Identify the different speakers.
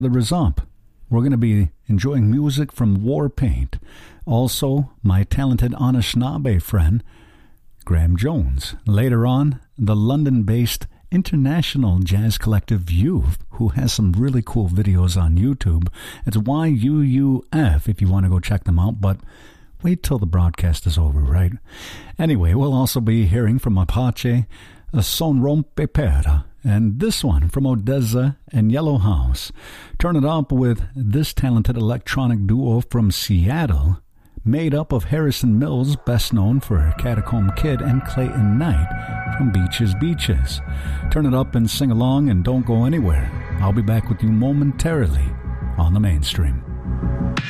Speaker 1: The Resump. We're going to be enjoying music from Warpaint. Also, my talented Anishinaabe friend, Graham Jones. Later on, the London-based international jazz collective Youth, who has some really cool videos on YouTube. It's YUUF if you want to go check them out, but wait till the broadcast is over, right? Anyway, we'll also be hearing from Apache, Son Rompe Pera, and this one from Odessa and Yellow House. Turn it up with this talented electronic duo from Seattle, made up of Harrison Mills, best known for Catacomb Kid, and Clayton Knight from Beaches. Turn it up and sing along, and don't go anywhere. I'll be back with you momentarily on the Mainstream.